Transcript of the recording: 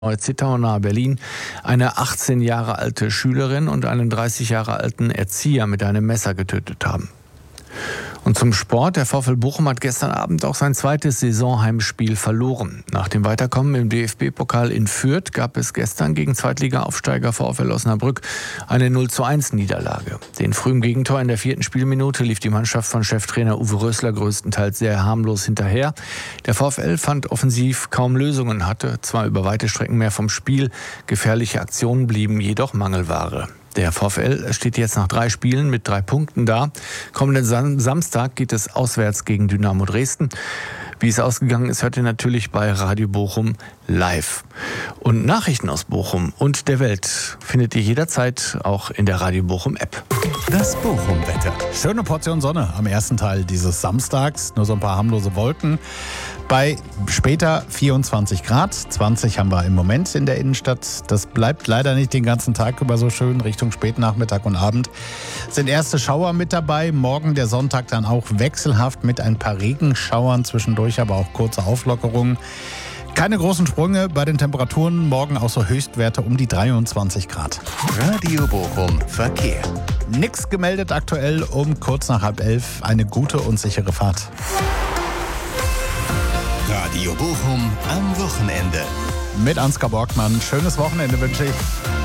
Zittau nahe Berlin eine 18 Jahre alte Schülerin und einen 30 Jahre alten Erzieher mit einem Messer getötet haben. Und zum Sport. Der VfL Bochum hat gestern Abend auch sein zweites Saisonheimspiel verloren. Nach dem Weiterkommen im DFB-Pokal in Fürth gab es gestern gegen Zweitliga-Aufsteiger VfL Osnabrück eine 0:1 Niederlage. Den frühen Gegentor in der 4. Spielminute lief die Mannschaft von Cheftrainer Uwe Rösler größtenteils sehr harmlos hinterher. Der VfL fand offensiv kaum Lösungen, hatte zwar über weite Strecken mehr vom Spiel, gefährliche Aktionen blieben jedoch Mangelware. Der VfL steht jetzt nach 3 Spielen mit 3 Punkten da. Kommenden Samstag geht es auswärts gegen Dynamo Dresden. Wie es ausgegangen ist, hört ihr natürlich bei Radio Bochum live. Und Nachrichten aus Bochum und der Welt findet ihr jederzeit auch in der Radio Bochum App. Das Bochum-Wetter. Schöne Portion Sonne am ersten Teil dieses Samstags. Nur so ein paar harmlose Wolken. Bei später 24 Grad. 20 haben wir im Moment in der Innenstadt. Das bleibt leider nicht den ganzen Tag über so schön. Richtung Spätnachmittag und Abend sind erste Schauer mit dabei. Morgen der Sonntag dann auch wechselhaft mit ein paar Regenschauern zwischendurch, aber auch kurze Auflockerungen. Keine großen Sprünge bei den Temperaturen. Morgen auch so Höchstwerte um die 23 Grad. Radio Bochum Verkehr. Nix gemeldet aktuell um kurz nach 10:30. Eine gute und sichere Fahrt. Radio Bochum am Wochenende. Mit Ansgar Borgmann. Schönes Wochenende wünsche ich.